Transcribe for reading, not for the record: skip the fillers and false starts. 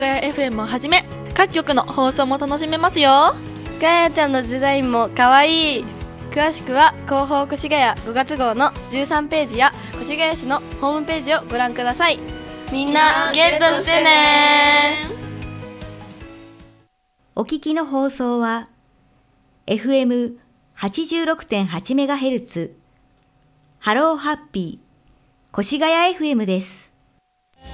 FM をはじめ各局の放送も楽しめますよ。 ガヤちゃんのデザインもかわいい。詳しくは広報越谷5月号の13ページや越谷市のホームページをご覧ください。みんなゲットしてね。 お聞きの放送は FM86.8MHz ハローハッピー越谷 FM です。